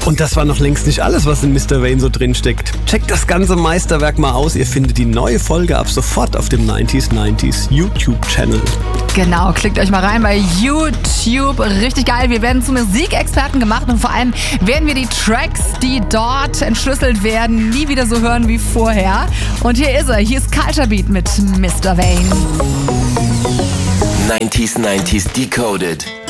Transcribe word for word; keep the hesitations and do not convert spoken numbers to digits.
Und das war noch längst nicht alles, was in Mister Wayne so drin steckt. Checkt das ganze Meisterwerk mal aus. Ihr findet die neue Folge ab sofort auf dem neunzig neunzig YouTube-Channel. Genau, klickt euch mal rein bei YouTube. Richtig geil. Wir werden zu Musikexperten gemacht und vor allem werden wir die Tracks, die dort entschlüsselt werden, nie wieder so hören wie vorher. Und hier ist er. Hier ist Culture Beat mit Mister Wayne. neunzig neunzig Decoded.